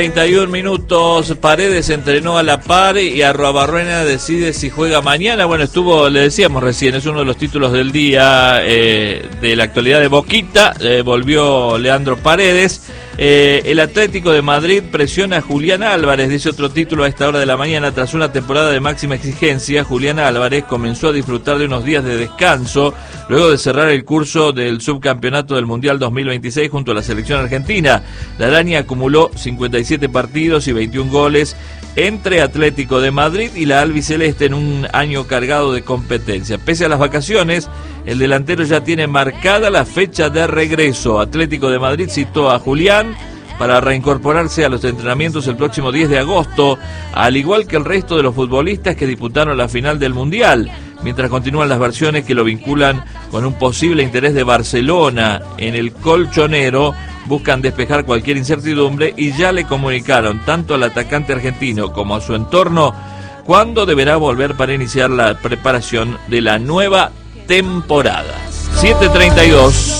31 minutos, Paredes entrenó a la par y Arruabarrena decide si juega mañana. Bueno, le decíamos recién, es uno de los títulos del día de la actualidad de Boquita. Volvió Leandro Paredes. El Atlético de Madrid presiona a Julián Álvarez, dice otro título a esta hora de la mañana. Tras una temporada de máxima exigencia, Julián Álvarez comenzó a disfrutar de unos días de descanso luego de cerrar el curso del subcampeonato del Mundial 2026 junto a la selección argentina. La araña acumuló 57 partidos y 21 goles entre Atlético de Madrid y la albiceleste en un año cargado de competencia. Pese a las vacaciones, el delantero ya tiene marcada la fecha de regreso. Atlético de Madrid citó a Julián para reincorporarse a los entrenamientos el próximo 10 de agosto, al igual que el resto de los futbolistas que disputaron la final del Mundial, mientras continúan las versiones que lo vinculan con un posible interés de Barcelona en el colchonero. Buscan despejar cualquier incertidumbre y ya le comunicaron tanto al atacante argentino como a su entorno cuándo deberá volver para iniciar la preparación de la nueva temporada. 7:32.